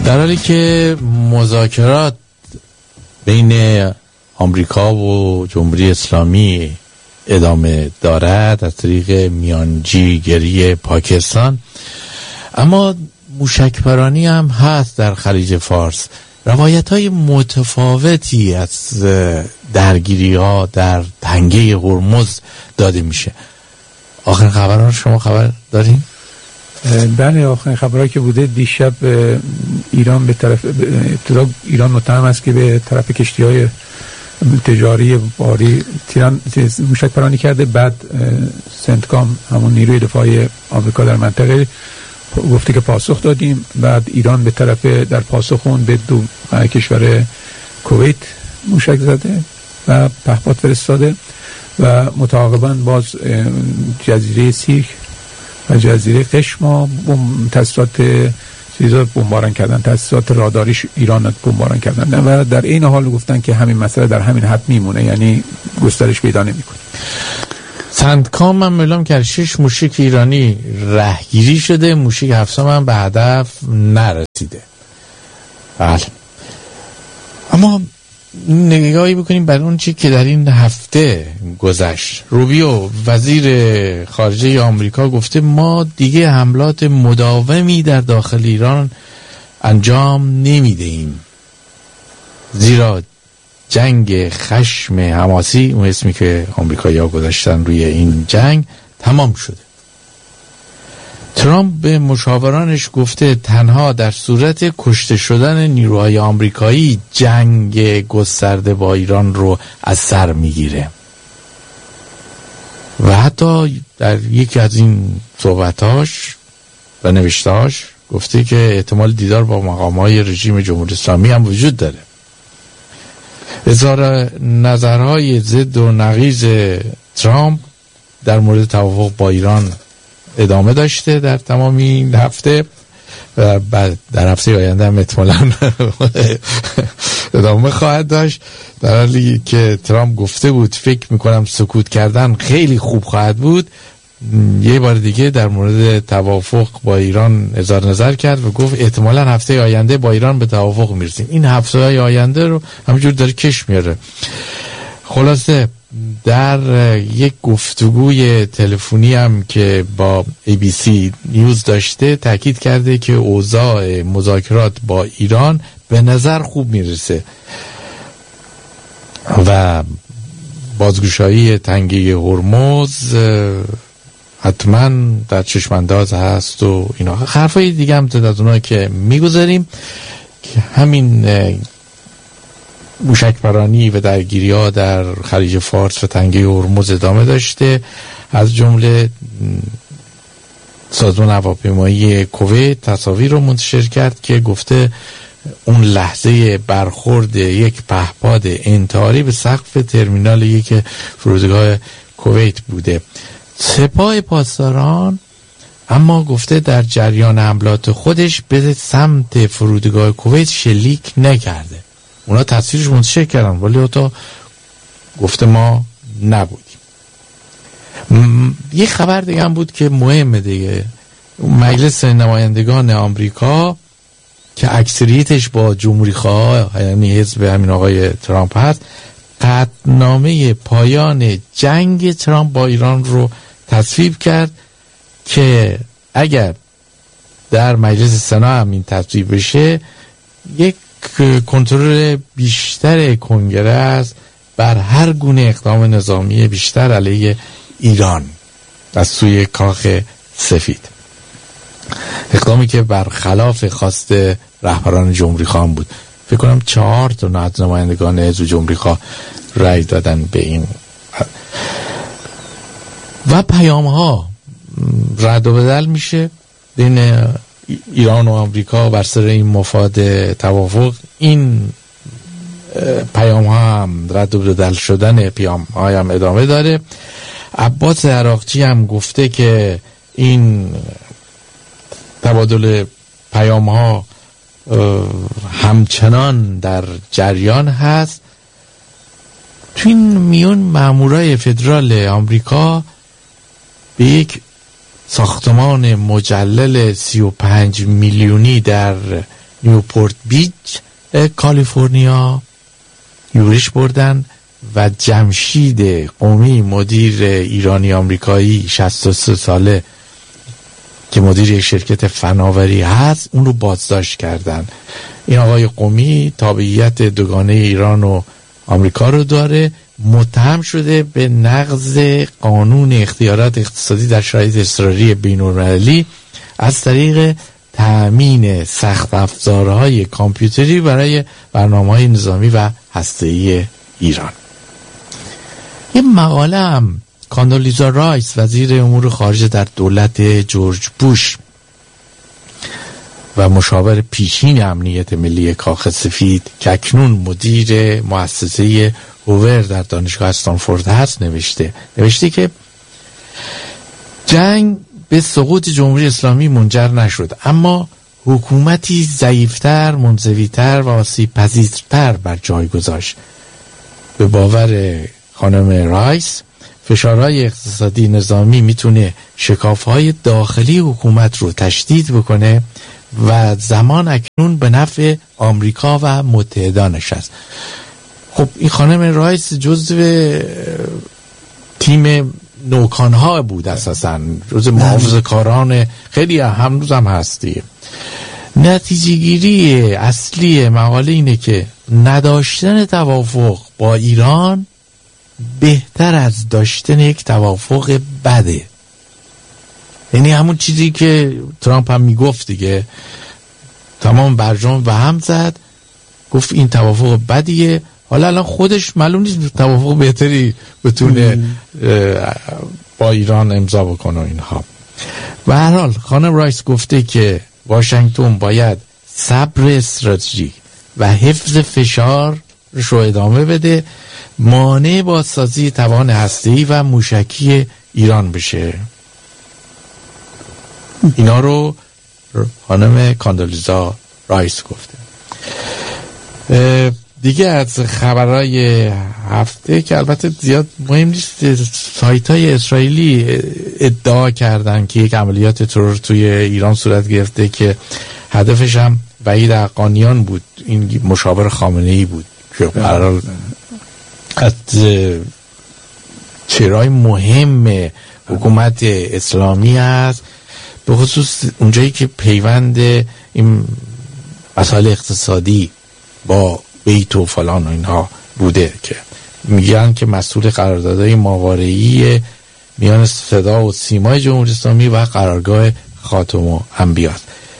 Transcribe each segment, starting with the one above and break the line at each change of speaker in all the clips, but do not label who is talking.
در حالی که مذاکرات بین آمریکا و جمهوری اسلامی ادامه دارد از طریق میانجیگری پاکستان، اما موشکبرانی هم هست در خلیج فارس. روایت‌های متفاوتی از درگیری‌ها در تنگه هرمز داده میشه. آخرین خبرها شما خبر دارین؟
بله، آخرین خبرهایی که بوده دیشب ایران به طرف ابتدا ایران متهم است که به طرف کشتی‌های تجاری باری تیران موشکبرانی کرده. بعد سنتکام همون نیروی دفاعی آمریکا در منطقه گفته که پاسخ دادیم. بعد ایران به طرف در پاسخ اون به دو کشور کویت موشک زده و پهپاد فرستاده و متعاقباً باز جزیره سیرک و جزیره قشما تاسیسات چیزا بمباران کردن، تاسیسات راداریش ایران بمباران کردن و در این حال گفتن که همین مسئله در همین حد میمونه، یعنی گسترش پیدا نمیکنه.
سندکام هم اعلام کرد 6 موشک ایرانی رهگیری شده، موشک 7 هم به هدف نرسیده. بله، اما نگاهی بکنیم بر اون چی که در این هفته گذشت. روبیو وزیر خارجه آمریکا گفته ما دیگه حملات مداومی در داخل ایران انجام نمیدهیم، زیرا جنگ خشم حماسی، اون اسمی که آمریکایی‌ها گذاشتن روی این جنگ، تمام شده. ترامپ به مشاورانش گفته تنها در صورت کشته شدن نیروهای آمریکایی جنگ گسترده با ایران رو از سر میگیره و حتی در یکی از این صحبتاش و نوشتهاش گفته که احتمال دیدار با مقام‌های رژیم جمهوری اسلامی هم وجود داره. اظهار نظرهای ضد و نقیض ترامپ در مورد توافق با ایران ادامه داشته در تمام این هفته و بعد در هفته آینده هم احتمالاً ادامه خواهد داشت، در حالی که ترامپ گفته بود فکر میکنم سکوت کردن خیلی خوب خواهد بود. یه بار دیگه در مورد توافق با ایران اظهار نظر کرد و گفت احتمالاً هفته آینده با ایران به توافق میرسیم. این هفته های آینده رو همینجور داره کش میاره. خلاصه در یک گفتگوی تلفنی هم که با ABC نیوز داشته تاکید کرده که اوضاع مذاکرات با ایران به نظر خوب میرسه و بازگشایی تنگه هرمز حتما در چشمانداز هست و اینا. حرفای دیگه هم از اونها که میگذاریم که همین موشکبرانی و درگیری ها در خلیج فارس و تنگه هرمز ادامه داشته. از جمله سازمان هواپیمایی کویت تصاویر رو منتشر کرد که گفته اون لحظه برخورد یک پهپاد انتحاری به سقف ترمینال یک فرودگاه کویت بوده. سپاه پاسداران اما گفته در جریان حملات خودش به سمت فرودگاه کویت شلیک نکرده. اونا تصویرش منتشر کردن ولی تا گفته ما نبودیم. یه خبر دیگه هم بود که مهمه دیگه. مجلس نمایندگان آمریکا که اکثریتش با جمهوری خواه یعنی حزب همین آقای ترامپ هست، قطعنامه پایان جنگ ترامپ با ایران رو تصویب کرد که اگر در مجلس سنا هم این تصویب بشه یک کنترل بیشتر کنگره بر هر گونه اقدام نظامی بیشتر علیه ایران از سوی کاخ سفید، اقدامی که برخلاف خواست رهبران جمهوری خواه بود. فکر کنم 4 تا از نمایندگان حزب جمهوری خواه رأی دادن به این و پیام ها رد و بدل میشه بین ایران و آمریکا بر سر این مفاد توافق. این پیام ها هم رد و بدل شدن پیام ها هم ادامه داره. عباس عراقچی هم گفته که این تبادل پیام ها همچنان در جریان هست. تو این میون مامورای فدرال آمریکا به یک ساختمان مجلل 35 میلیونی در نیوپورت بیچ کالیفرنیا یورش بردن و جمشید قومی مدیر ایرانی آمریکایی 63 ساله که مدیر یک شرکت فناوری هست اون رو بازداشت کردن. این آقای قومی تابعیت دوگانه ایران و آمریکا رو داره، متهم شده به نقض قانون اختیارات اقتصادی در شرایط اضطراری بین‌المللی از طریق تأمین سخت افزارهای کامپیوتری برای برنامه‌های نظامی و هسته‌ای ایران. یه مقاله هم کاندولیزا رایس وزیر امور خارجه در دولت جورج بوش و مشاور پیشین امنیت ملی کاخ سفید که اکنون مدیر مؤسسه هوور در دانشگاه استنفورد هست نوشته که جنگ به سقوط جمهوری اسلامی منجر نشد، اما حکومتی ضعیفتر، منزویتر و آسیب‌پذیرتر بر جای گذاشت. به باور خانم رایس فشارهای اقتصادی نظامی میتونه شکافهای داخلی حکومت رو تشدید بکنه و زمان اکنون به نفع آمریکا و متحدانش است. خب این خانم رایس جزو تیم نوکانها بود، اساساً جزو محافظه‌کاران خیلی هنوز هم هستی. نتیجه گیری اصلی مقاله اینه که نداشتن توافق با ایران بهتر از داشتن یک توافق بده. یعنی همون چیزی که ترامپ هم میگفت دیگه، تمام برجام به هم زد، گفت این توافق بدیه. حالا الان خودش معلوم نیست توافق بهتری بتونه با ایران امضا بکنه اینها. به هر حال خانم رایس گفته که واشنگتن باید صبر استراتژیک و حفظ فشار رو ادامه بده، مانع بازسازی توان هسته‌ای و موشکی ایران بشه. اینا رو خانم کاندولیزا رایس گفته. دیگه از خبرهای هفته که البته زیاد مهم نیست، سایت‌های اسرائیلی ادعا کردن که یک عملیات ترور توی ایران صورت گرفته که هدفش هم وحید حقانیان بود، این مشاور خامنه‌ای بود که قرار از چهره‌های مهم حکومت اسلامی هست، به خصوص اونجایی که پیوند این مسائل اقتصادی با بیت و فلان و اینها بوده، که میگن که مسئول قراردادهای ماورایی میان صدا و سیمای جمهوری اسلامی و قرارگاه خاتم الانبیا.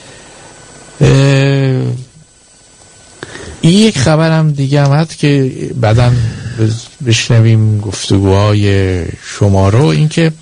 این یک خبر هم دیگه هم هست که بعداً بشنویم گفتگوهای شما رو، این که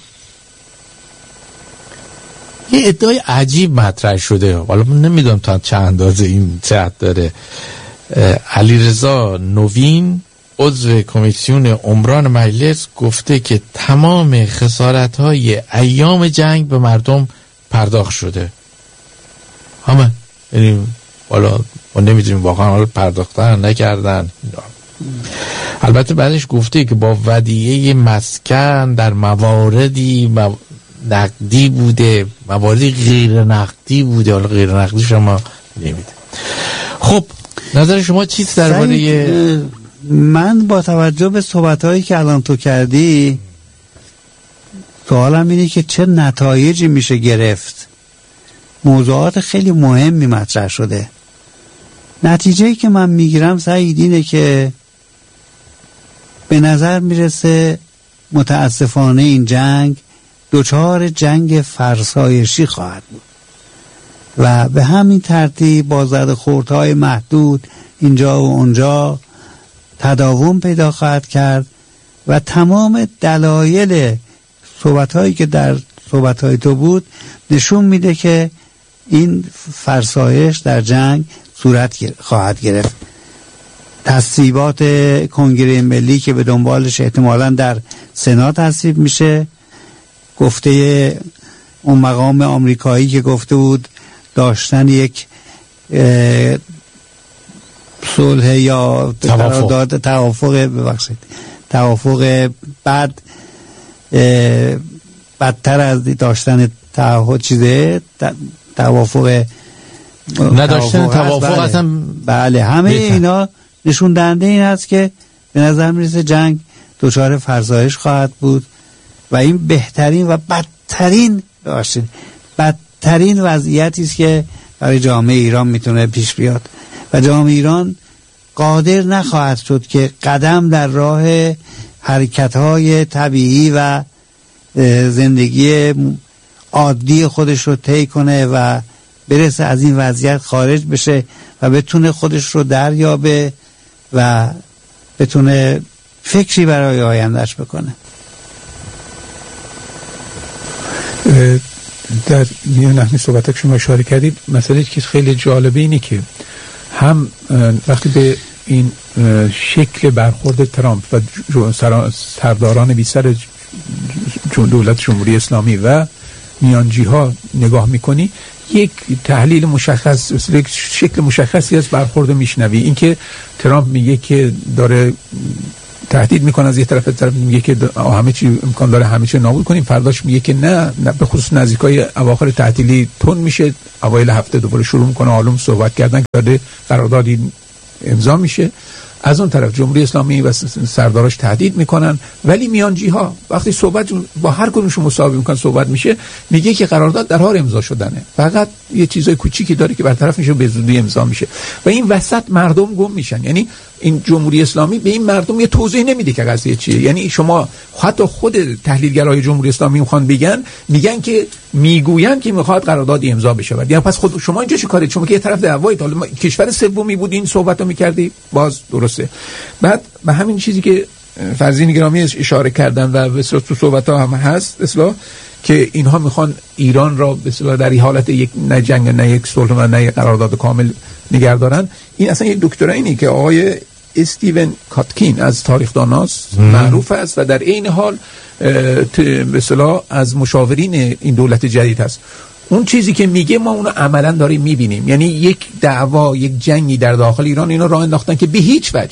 یه ادعای عجیب مطرح شده، حالا من نمیدونم تا چه اندازه این صحت داره. علیرضا نوین عضو کمیسیون عمران مجلس گفته که تمام خسارت‌های ایام جنگ به مردم پرداخت شده. همه، یعنی حالا ما نمیدونیم واقعا حالا پرداختن نکردن. البته بعدش گفته که با ودیعه مسکن در مواردی نقدی بوده، مواردی غیر نقدی بوده، حالا غیر نقدی شما نمیده. خب نظر شما چیست درباره؟
من با توجه به صحبت‌هایی که الان تو کردی سوالم اینه که چه نتایجی میشه گرفت. موضوعات خیلی مهمی مطرح شده. نتیجه‌ای که من میگیرم سعید اینه که به نظر میرسه متاسفانه این جنگ دچار جنگ فرسایشی خواهد بود و به همین ترتیب با زدخوردهای محدود اینجا و اونجا تداوم پیدا خواهد کرد و تمام دلایل صحبت‌هایی که در صحبت‌های تو بود نشون میده که این فرسایش در جنگ صورت خواهد گرفت. تصویبات کنگره ملی که به دنبالش احتمالاً در سنا تصویب میشه، گفته اون مقام آمریکایی که گفته بود داشتن یک صلح یا توافق بدتر از داشتن توافق
نداشتن توافق اصلا.
بله همه اینا نشون دهنده این است که به نظر میرسه جنگ دچار فرسایش خواهد بود و این بهترین و بدترین وضعیتی است که برای جامعه ایران میتونه پیش بیاد و جامعه ایران قادر نخواهد شد که قدم در راه حرکت‌های طبیعی و زندگی عادی خودش رو طی کنه و برسه از این وضعیت خارج بشه و بتونه خودش رو دریابه و بتونه فکری برای آیندهش بکنه.
در میان همین صحبتک شما اشاره کردید مسئله که خیلی جالبه اینه که هم وقتی به این شکل برخورد ترامپ و سرداران بیشتر دولت جمهوری اسلامی و میانجی ها نگاه میکنی، یک تحلیل مشخص، یک شکل مشخصی از برخورد میشنوی. اینکه ترامپ میگه که داره تهدید میکنه از یه طرف میگه که همه چی امکان داره همه چی نابود کنیم، فرداش میگه که نه به خصوص نزدیکای اواخر تعطیلی تون میشه، اوایل هفته دوباره شروع میکنه آلوم صحبت کردن که داره قراردادی امضا میشه. از اون طرف جمهوری اسلامی و سرداراش تهدید میکنن، ولی میانجی ها وقتی صحبت با هر کدومشون مساوی میکنن صحبت میشه، میگه که قرارداد در حال امضا شدنه، فقط یه چیزای کوچیکی داره که برطرف میشه به زودی امضا میشه و این وسط مردم گم میشن. یعنی این جمهوری اسلامی به این مردم یه توضیح نمیده که قضیه چیه. یعنی شما حتی خود تحلیلگرای جمهوری اسلامی میگن که میگوین که میخواد قرارداد امضا بشه. یعنی پس خود شما اینجا چه کارید؟ شما که یه طرف دعوایید، حالا کشور سومی بود این صحبتو میکردی، باز درسته. بعد به همین چیزی که فرزین گرامی اشاره کردن و به اصطلاح تو صحبت‌ها هم هست اصلاح که اینها میخوان ایران را به اصطلاح در این حالت یک نه جنگ نه یک صلح و نه یک قرارداد کامل نگه دارن. این اصلا یک دکترینی که آقای استیون کاتکین از تاریخ‌داناست معروف است و در این حال به اصطلاح از مشاورین این دولت جدید هست. اون چیزی که میگه ما اونو عملا داریم میبینیم. یعنی یک دعوا، یک جنگی در داخل ایران اینو راه انداختن که به هیچ وجه،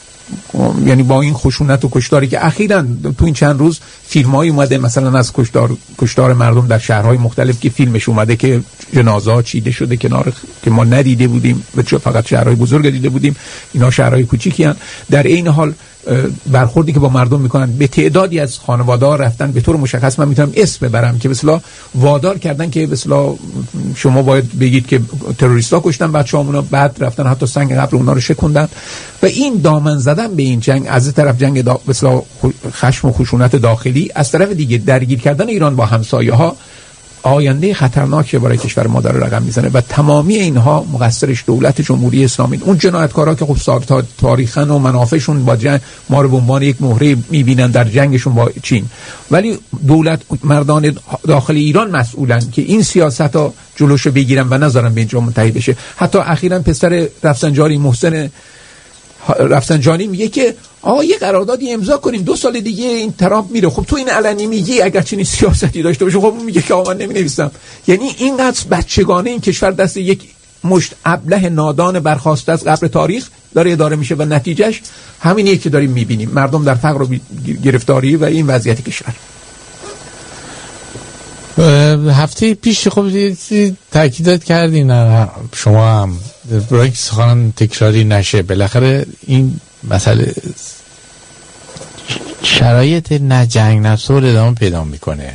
یعنی با این خشونت و کشتاری که اخیراً تو این چند روز فیلم‌هایی اومده مثلا از کشتار مردم در شهرهای مختلف که فیلمش اومده که جنازه‌ها چیده شده کنار که ما ندیده بودیم، فقط شهرهای بزرگ دیده بودیم، اینا شهرهای کوچیکی هستند. در این حال برخوردی که با مردم میکنن، به تعدادی از خانواده‌ها رفتن به طور مشخص، من میتونم اسم ببرم که مثلا وادار کردن که مثلا شما باید بگید که تروریستا کشتن بچه‌هامونو، بعد رفتن حتی سنگ قبر اونها رو شکوندن و این دامن زدن به این جنگ، از طرف جنگ مثلا خشم و خشونت داخلی، از طرف دیگه درگیر کردن ایران با همسایه‌ها، آینده خطرناکی برای کشور ما داره رقم میزنه و تمامی اینها مقصرش دولت جمهوری اسلامی. اون جنایتکارا که خب تاریخاً و منافعشون با جنگ ما رو به عنوان یک مهره میبینن در جنگشون با چین، ولی دولت مردان داخل ایران مسئولن که این سیاست‌ها جلوشو بگیرن و نذارن به اینجا منتهی بشه. حتی اخیراً پسر رفسنجانی محسن رفسنجانی میگه که آقا یه قراردادی امضا کنیم 2 سال دیگه این ترامپ میره. خب تو این علنی میگی اگر چنین سیاستی داشته باشه، خب اون میگه که آقا من نمینویسم. یعنی اینقدر بچگانه این کشور دست یک مشت ابله نادان برخاسته از قبر تاریخ داره اداره میشه و نتیجهش همینیه که داریم میبینیم، مردم در فقر و گرفتاری و این وضعیت کشور.
هفته پیش خب تاکید کردین شما هم برای اینکه سخنان تکراری نشه، بالاخره این مسئله شرایط نه جنگ نه صلح ادامه پیدا میکنه،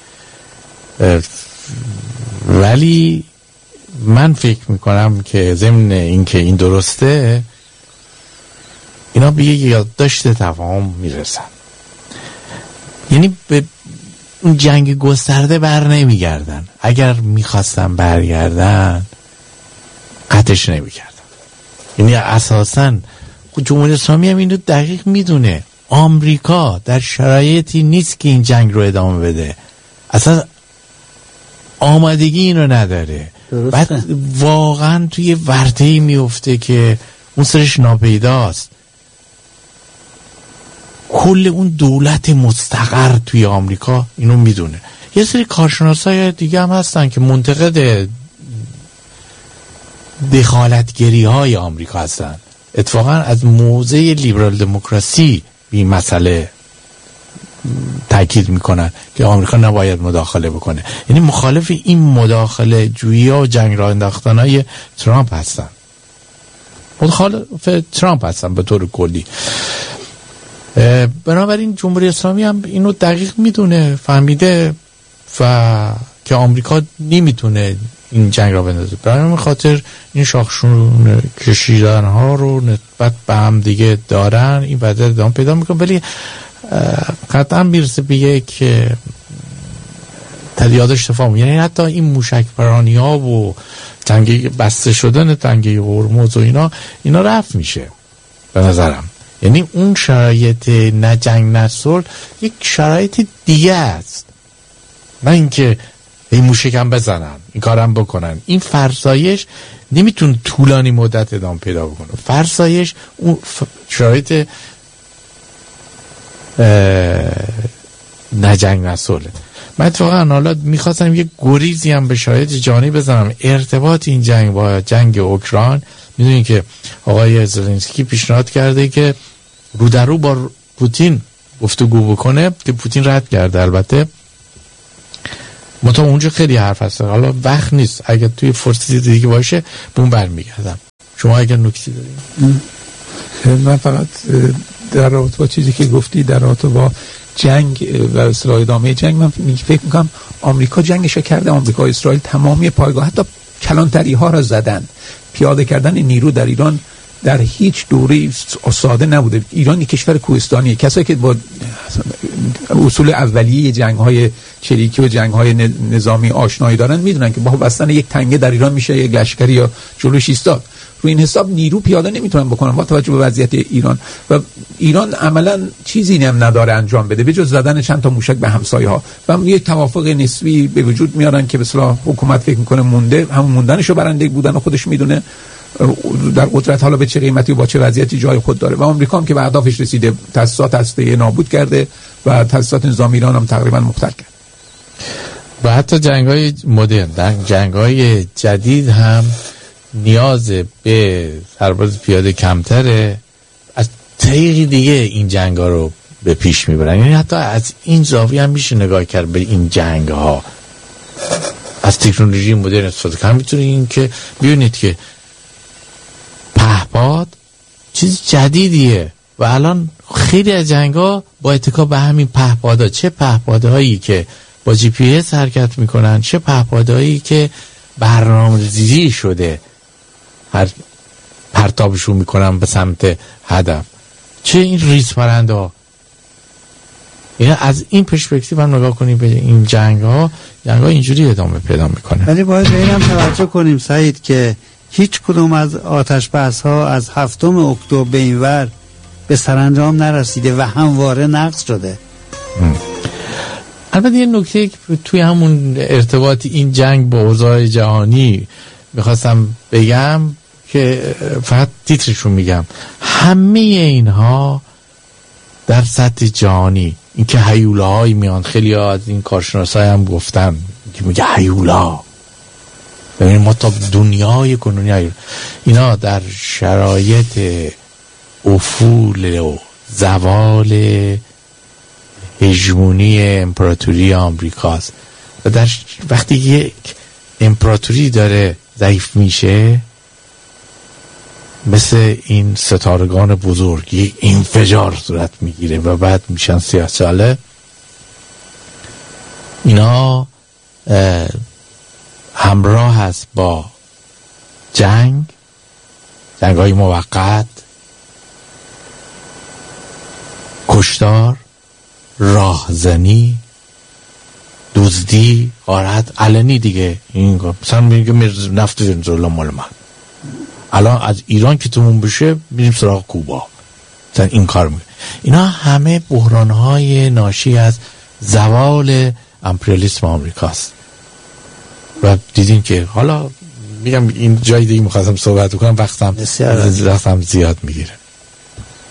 ولی من فکر میکنم که ضمن اینکه این درسته، اینا به یک یادداشت تفاهم میرسن. یعنی به اون جنگ گسترده بر نمیگردن. اگر میخواستن برگردن قطعش نمیکردن. یعنی اساساً جمهوری اسلامی هم اینو دقیق میدونه. آمریکا در شرایطی نیست که این جنگ رو ادامه بده، اصلا آمادگی اینو نداره. بعد واقعا توی ورطه‌ای میفته که اون سرش ناپیداست. کل اون دولت مستقر توی آمریکا اینو میدونه. یه سری کارشناسای دیگه هم هستن که منتقد دخالتگری های آمریکا هستن. اتفاقا از موضع لیبرال دموکراسی به این مسئله تاکید میکنن که آمریکا نباید مداخله بکنه. یعنی مخالف این مداخله جویی و جنگ راه انداختن های ترامپ هستن، مخالف ترامپ هستن به طور کلی. بنابراین جمهوری اسلامی هم اینو دقیق میدونه، فهمیده و که آمریکا نمیتونه این جنگ را بندازه. برای همین خاطر این شاخشون کشیدن ها رو نسبت به هم دیگه دارن، این وضعیت ادامه پیدا میکنه، ولی قطعا میرسه به یک یادش تفاهم. یعنی حتی این موشک پرانی ها و تنگه بسته شدن تنگه هرمز و اینا رفت میشه به نظرم. یعنی اون شرایط نه جنگ نه صلح یک شرایط دیگه است، نه اینکه این موشک هم بزنن این کارم بکنن. این فرسایش نمیتونه طولانی مدت ادامه پیدا بکنه. فرسایش اون شرایط نه جنگ نه صلح. من اتفاقا حالا میخواستم یک گریزی هم به شرایط جهانی بزنم. ارتباط این جنگ با جنگ اوکراین، میدونید که آقای زلنسکی پیشنهاد کرده که رو در رو با پوتین گفتگو بکنه که پوتین رد کرده. البته اونجا خیلی حرف هست، حالا وقت نیست، اگر توی فرصتی دیگه باشه به اون برمیگردم. شما اگر نکتی دارید؟
من فقط در رابطه با چیزی که گفتی در رابطه با جنگ و اصلاح ادامه جنگ، من فکر میکنم آمریکا جنگش کرده. آمریکا و اسرائیل تمامی پایگاه حتی کلانتری ها را زدن. پیاده کردن نیرو در ایران در هیچ دوره ساده نبوده. ایران یک کشور کوهستانیه. کسایی که با اصول اولیه جنگ‌های چریکی و جنگ‌های نظامی آشنایی دارن میدونن که با بستن یک تنگه در ایران میشه یک لشکری یا جلوش ایستاد. رو این حساب نیرو پیاده نمیتونن بکنن با توجه به وضعیت ایران، و ایران عملا چیزی هم نداره انجام بده به جز زدن چند تا موشک به همسایه‌ها و یک توافق نسبی به وجود میارن که به اصطلاح حکومت فکر میکنه مونده، همون موندنشو برنده بودن و خودش میدونه در قدرت حالا به چه قیمتی و با چه وضعیتی جای خود داره. و آمریکا هم که به اهدافش رسیده، تأسیسات هسته‌ای نابود کرده و تأسیسات نظامی ایران هم تقریبا مختل کرد.
و حتی جنگ‌های مدرن، جنگ‌های جدید هم نیاز به سرباز پیاده کمتره، از طریق دیگه این جنگ‌ها رو به پیش میبرن. یعنی حتی از این زاویه هم میشه نگاه کرد به این جنگ‌ها، از تکنولوژی مدرن استفاده کنن. میتونه این که ببینید که پهپاد چیز جدیدیه و الان خیلی از جنگ‌ها با اتکا به همین پهپادها، چه پهپادهایی که با جی پی اس حرکت میکنن، چه پهپادهایی که برنامه‌ریزی شده هر پرتابشون میکنن به سمت هدف، چه این ریز پرنده ها. یعنی از این پرسپکتیو هم نگاه کنیم به این جنگ-ها اینجوری ادامه پیدا میکنه.
ولی باید به اینم توجه کنیم سعید که هیچ کدوم از آتش بس ها از 7 اکتبر به این ور به سرانجام نرسیده و همواره نقض شده.
البته یه نکته توی همون ارتباط این جنگ با اوضاع جهانی میخواستم بگم که فقط تیترشون میگم، همه اینها در سطح جهانی، این که هیولاهای میان، خیلی ها از این کارشناسای هم گفتن که میگه هیولا، ببینید ما تا دنیای کنونی اینا در شرایط افول و زوال هژمونی امپراتوری آمریکاست و در وقتی یک امپراتوری داره ضعیف میشه، مثل این ستارگان بزرگ یک انفجار صورت میگیره و بعد میشن 30 ساله. اینا همراه هست با جنگ‌های موقت، کشتار، راهزنی، دزدی، غارت علنی دیگه. این مثلا میگه نفت ونزوئلا مال من، الان از ایران که تموم بشه میریم سراغ کوبا، مثلا این کار میگه. اینا همه بحران‌های ناشی از زوال امپریالیسم آمریکاست و دیدین که حالا میگم این جای دیگه میخواستم صحبت کنم، وقتم زیاد میگیره.